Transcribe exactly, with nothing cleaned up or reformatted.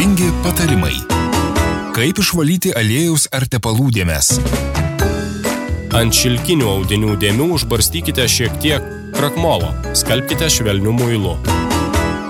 Naudingi patarimai. Kaip išvalyti aliejaus ar tepalų dėmes? Ant šilkinių audinių dėmių užbarstykite šiek tiek krakmolo, skalbkite švelniu muilu.